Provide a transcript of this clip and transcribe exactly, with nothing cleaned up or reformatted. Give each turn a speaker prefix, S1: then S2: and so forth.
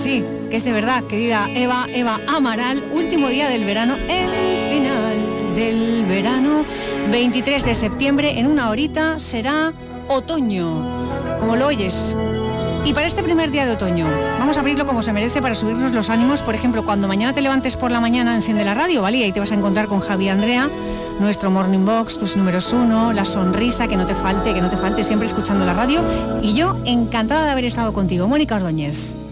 S1: sí, que es de verdad, querida Eva, Eva Amaral, último día del verano, el final del verano, veintitrés de septiembre, en una horita será otoño, como lo oyes. Y para este primer día de otoño, vamos a abrirlo como se merece para subirnos los ánimos. Por ejemplo, cuando mañana te levantes por la mañana, enciende la radio, ¿vale? Y ahí te vas a encontrar con Javi y Andrea, nuestro Morning Box, tus números uno, la sonrisa, que no te falte, que no te falte, siempre escuchando la radio. Y yo, encantada de haber estado contigo, Mónica Ordóñez.